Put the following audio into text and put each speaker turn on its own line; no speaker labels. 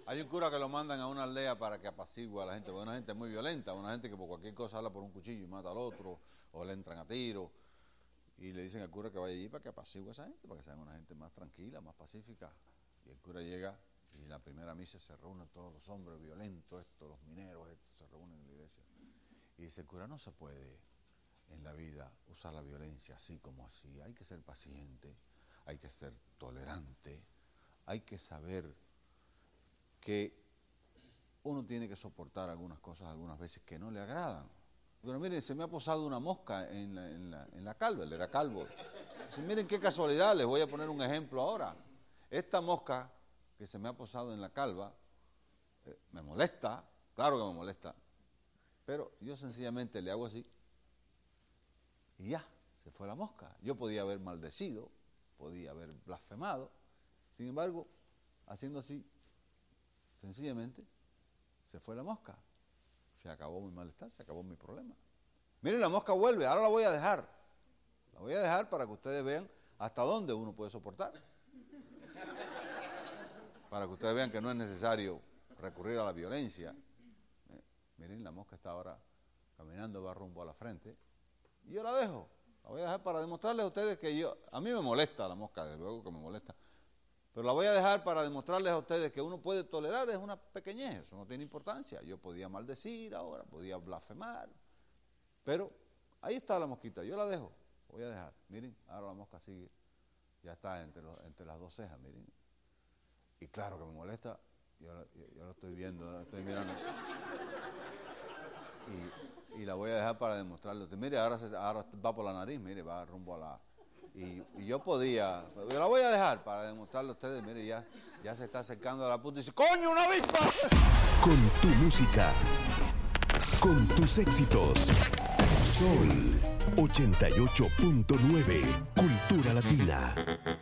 Hay un cura que lo mandan a una aldea para que apacigüe a la gente, porque una gente muy violenta, una gente que por cualquier cosa habla por un cuchillo y mata al otro, o le entran a tiro, y le dicen al cura que vaya allí para que apacigüe a esa gente, para que sean una gente más tranquila, más pacífica. Y el cura llega y en la primera misa se reúnen todos los hombres violentos, los mineros, se reúnen en la iglesia. Y dice el cura, no se puede en la vida usar la violencia así como así, hay que ser paciente, hay que ser tolerante, hay que saber que uno tiene que soportar algunas cosas algunas veces que no le agradan. Pero miren, se me ha posado una mosca en la calva, él era calvo. Dice, miren qué casualidad, les voy a poner un ejemplo ahora. Esta mosca que se me ha posado en la calva me molesta, claro que me molesta, pero yo sencillamente le hago así y ya, se fue la mosca. Yo podía haber maldecido, podía haber blasfemado, sin embargo, haciendo así, sencillamente, se fue la mosca. Se acabó mi malestar, se acabó mi problema. Miren, la mosca vuelve, ahora la voy a dejar. La voy a dejar para que ustedes vean hasta dónde uno puede soportar. Para que ustedes vean que no es necesario recurrir a la violencia. Miren, la mosca está ahora caminando, va rumbo a la frente. Y yo la dejo. La voy a dejar para demostrarles a ustedes que a mí me molesta la mosca, desde luego que me molesta. Pero la voy a dejar para demostrarles a ustedes que uno puede tolerar, es una pequeñez, eso no tiene importancia. Yo podía maldecir ahora, podía blasfemar, pero ahí está la mosquita, yo la dejo, voy a dejar. Miren, ahora la mosca sigue, ya está entre las dos cejas, miren. Y claro que me molesta, yo lo estoy viendo, lo estoy mirando. Y la voy a dejar para demostrarles. Mire, ahora va por la nariz, mire, va rumbo a la... Y yo la voy a dejar para demostrarle a ustedes, mire, ya se está acercando a la punta y dice, ¡coño, una avispa!
Con tu música, con tus éxitos. Sol 88.9, Cultura Latina.